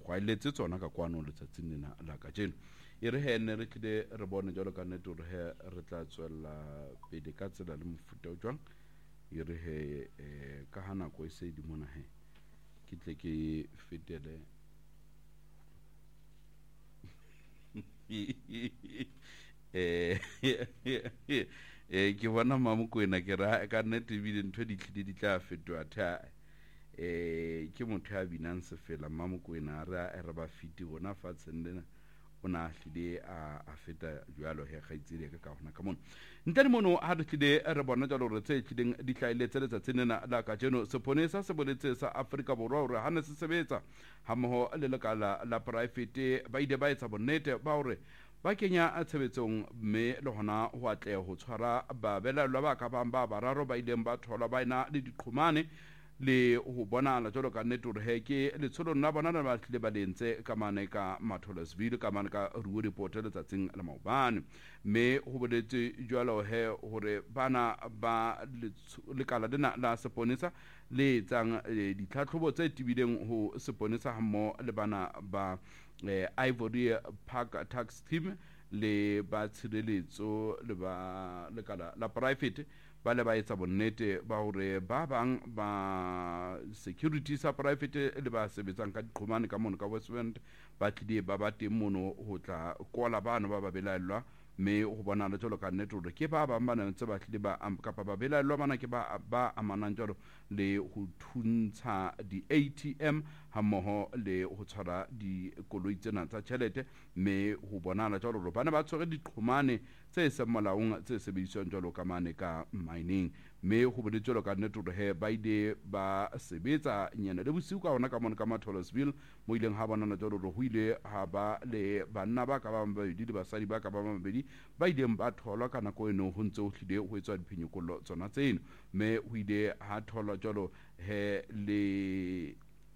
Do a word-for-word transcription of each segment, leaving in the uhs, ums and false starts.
kwaeletse tsona ka kwano letsatsing lena la kajeno e re he ne re tlile re bone jalo ka nnete gore he re tla tswela pele ka tsela le mofuta o jwang e re he ka ha nako e se di mona he ke tle ke fetele eh eh ke bona Mamokwena ke ra ka nnete bile ntho di tlile di tla fetoa tha eh ke motho a binang se fela Mamokwena ra re ba fiti bona fa tsendena ona hlile a a feta jwalo he gaitsile ka ka hona ka mona ntane mono ha re tlile re bona jalo re tse tlileng di hlailetse letsa tsenena la ka jeno seponesa se boletse sa Afrika Borwa hore ha ne se sebetsa ha moho le lekala la private ba ide ba etsa bonnete ba hore ba kenya a tshebetsong mme le hona ho atle ho tshwara ba belelwa ba ka bang ba bararo ba ileng ba thola ba ina le diqhumane le ho bona la jolo ka network he ke le tsholo nna bona na ba tlile ba lentse ka mane ka Matholesville ka mane ka Ruo report le tsatsing la maobane me ho boletse jwalo he hore bana ba le kala lena la seponesa le tsang ditlhatlhobo tse tibileng ho seponesa hammo le bana ba Ivory Park Tax Team le ba tshireletso le ba le kala la private ba le ba etsa bonnete ba hore ba bang ba security sa private le ba sebetsang ka diqhomane ka mono ka Westland ba tlile ba ba teng mono ho tla kola bana ba ba belaelwa me ho bona le jolo ka network ke ba ba bana ntse ba tlile ba ka ba belaelwa bana ke ba ba amanang jolo le ho thuntsha di A T M ha moho le ho tshwara di koloi tsena tsa tšhelete me ho bona la jolo bana ba tshwere diqhomane tse se molaong tse sebediswang jolo ka mane ka mining me ho bole jolo ka network he ba ide ba sebetsa nyana le bosiu ka hona ka mona ka Matholesville mo ileng ha bona na jolo ho ile ha ba le banna ba ka ba ba di basadi ba ka ba mabedi ba ileng ba tholwa ka nako eno ho ntse ho hlile ho etswa diphinyokolo tsona tseno me ho ile ha tholwa jolo he le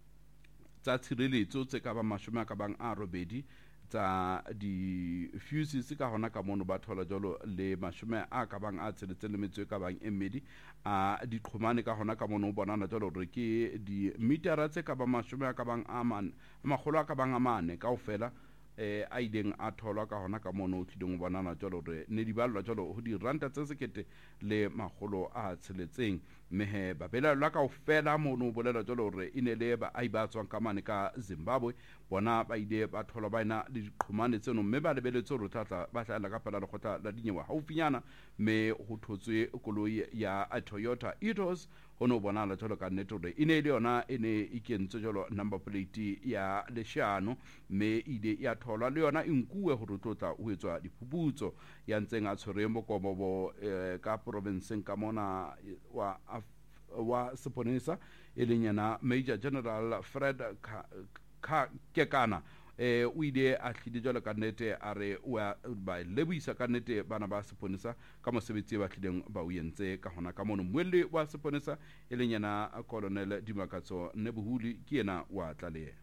tsa tshireletso tse ka ba mashome ka bang a robedi tsa di fuses ka hona ka mono ba thola jolo le mashome a ka bang a tseletse le metswe ka bang emedi a diqhomane ka hona ka mono o bonana jolo re ke di metera tse ka ba mashome ka bang a man magolo ka bang a mane kaofela eh a ileng a tholwa ka hona ka mono o tlileng o bonana jolo re ne di balwa jolo ho di ranta tse sekete le magolo a tsheletseng mehe ba bela la kaofela mono o bolela jolo re ine le ba ai ba tswang ka mane ka Zimbabwe bona ba ile ba thola ba ina le diqhomane tseno mme ba lebeletse hore tlatla ba tla ka pela le khotla la dinyewa haufinyana me ho thotswe koloi ya Toyota Ethos hono bona la jolo ka network ine le yona ene ikentse jolo number plate ya leshano me ile ya thola le yona inkuwe ho tlotla o etswa diphuputso ya ntseng a tshwere mo kobobo ka province ka mona wa wa seponesa elenyana Major General Fred Kekana eh o ile a tlhile jalo ka nnete a re wa ba lebuisa ka nnete bana ba seponesa ka mosebetsi ba tlileng ba o yentse ka hona ka mono mwelle wa seponesa elenyana Colonel Dimakatso Nebuhuli ke yena wa tlale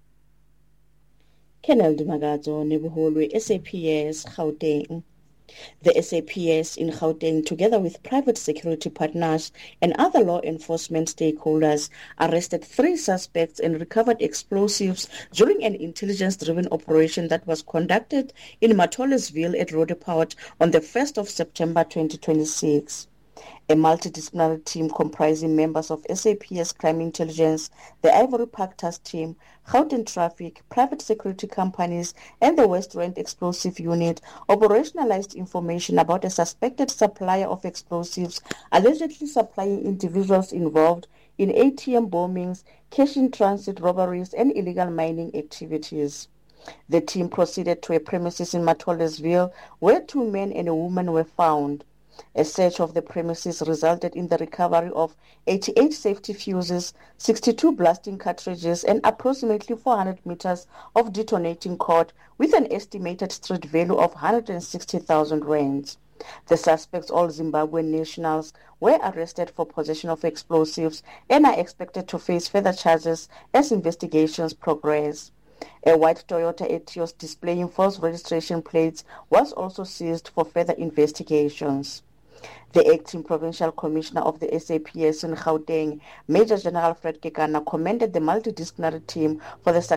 Colonel Dimakatso Nebuhuli S A P S Gauteng. The S A P S in Gauteng, together with private security partners and other law enforcement stakeholders, arrested three suspects and recovered explosives during an intelligence-driven operation that was conducted in Matholesville at Roodepoort on the first of September twenty twenty-six. A multidisciplinary team comprising members of S A P S Crime Intelligence, the Ivory Park Task Team, Gauteng Traffic, private security companies, and the West Rand Explosive Unit operationalized information about a suspected supplier of explosives allegedly supplying individuals involved in A T M bombings, cash-in-transit robberies, and illegal mining activities. The team proceeded to a premises in Matholesville where two men and a woman were found. A search of the premises resulted in the recovery of eighty-eight safety fuses, sixty-two blasting cartridges, and approximately four hundred meters of detonating cord with an estimated street value of one hundred sixty thousand rands. The suspects, all Zimbabwean nationals, were arrested for possession of explosives and are expected to face further charges as investigations progress. A white Toyota Etios displaying false registration plates was also seized for further investigations. The acting provincial commissioner of the S A P S in Gauteng, Major General Fred Kekana, commended the multidisciplinary team for the